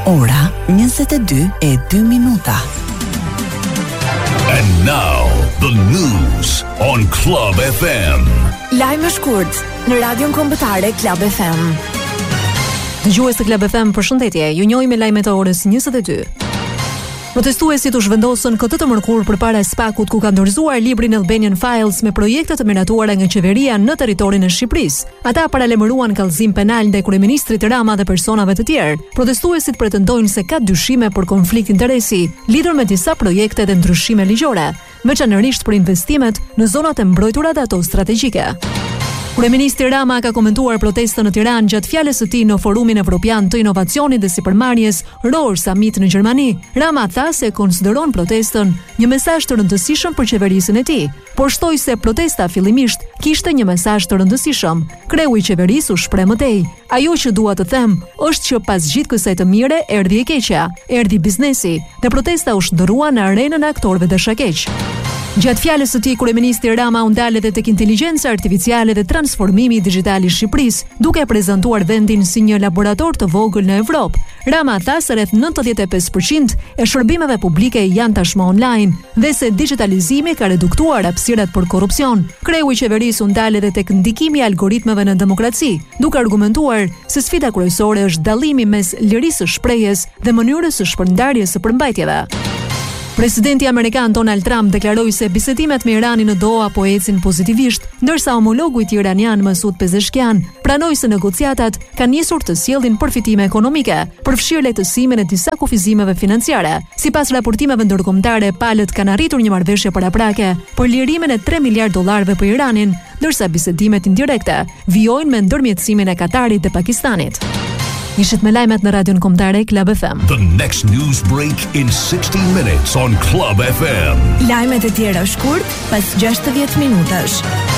Ora 22:02. And now the news on Club FM. Lajme shkurt në radion kombëtare Club FM. Dëgjues të Club FM, përshëndetje. Ju njohim me lajmet e orës 22. Protestuesit u zhvendosën këtë të mërkur përpara spakut ku ka dorëzuar librin Albanian Files me projekte të miratuara nga qeveria në territorin e Shqipërisë. Ata paralajmëruan kallëzim penal ndaj kryeministrit Rama dhe personave të tjerë. Protestuesit pretendojnë se ka dyshime për konflikt interesi lidhur me disa projekte dhe ndryshime ligjore, veçanërisht për investimet në zonat e mbrojtura dhe ato strategjike. Kryeministri Rama ka komentuar protestën në Tiranë gjatë fjalës së tij në Forumin Evropian të Inovacionit dhe Sipërmarrjes Rohr Summit në Gjermani. Rama tha se konsideron protestën një mesazh të rëndësishëm për qeverisën e tij, por shtoi se protesta fillimisht kishte një mesazh të rëndësishëm. Kreu i qeverisë u shpreh më tej: "Ajo që dua të them është që pas gjithë kësaj të mire erdhi e keqja, erdhi biznesi dhe protesta u shndërrua në arenën e aktorëve dashakeq." Gjatë fjalës së tij, kryeministri Rama u ndal edhe tek inteligjenca artificiale dhe transformimi digital i Shqipërisë, duke prezantuar vendin si një laborator të vogël në Evropë. Rama tha se rreth 95% e shërbimeve publike janë tashmë online dhe se digitalizimi ka reduktuar hapësirat për korrupsion. Kreu i qeverisë u ndal edhe tek ndikimi i algoritmeve në demokraci, duke argumentuar se sfida kryesore është dallimi mes lirisë së shprehjes dhe mënyrës së shpërndarjes së përmbajtjeve. Presidenti amerikan Donald Trump deklaroi se bisedimet me Iranin në Doha po ecin pozitivisht, ndërsa homologu i tij iranian Masoud Pezeshkian pranoi se negociatat kanë nisur të sjellin përfitime ekonomike, përfshirë lehtësimin e disa kufizimeve financiare. Sipas raportimeve ndërkombëtare, palët kanë arritur një marrëveshje paraprake për lirimin e 3 miliard dollarëve për Iranin, ndërsa bisedimet indirekte vijojnë me ndërmjetësimin e Katarit dhe Pakistanit. Ishit me lajmet në radion kombëtare Club FM. The next news break in 60 minutes on Club FM. Lajmet e tjera shkurt pas 60 minutash.